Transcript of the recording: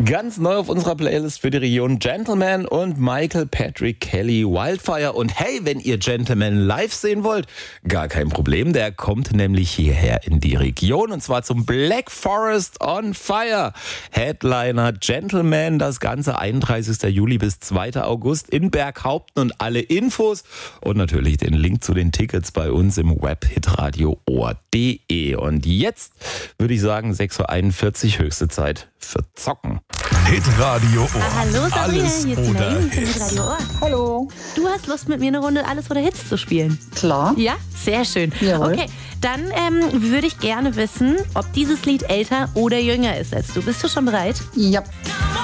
Ganz neu auf unserer Playlist für die Region Gentleman und Michael Patrick Kelly Wildfire. Und hey, wenn ihr Gentleman live sehen wollt, gar kein Problem. Der kommt nämlich hierher in die Region und zwar zum Black Forest on Fire. Headliner Gentleman, das Ganze 31. Juli bis 2. August in Berghaupten und alle Infos und natürlich den Link zu den Tickets bei uns im Web hitradio ohr.de. Und jetzt würde ich sagen 6.41 Uhr, höchste Zeit für Zocken. Hitradio Ohr. Hallo Sabrina, Alles hier ist die oder Marie von Hits. Hitradio Ohr. Hallo. Du hast Lust, mit mir eine Runde Alles oder Hits zu spielen? Klar. Ja, sehr schön. Jawohl. Okay, dann würde ich gerne wissen, ob dieses Lied älter oder jünger ist als du. Bist du schon bereit? Ja.